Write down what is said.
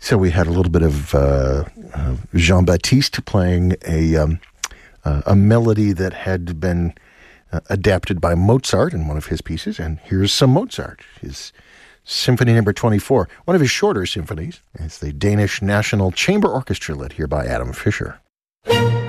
So we had a little bit of Jean-Baptiste playing a melody that had been adapted by Mozart in one of his pieces, and here's some Mozart, his Symphony Number 24, one of his shorter symphonies. It's the Danish National Chamber Orchestra, led here by Adam Fischer.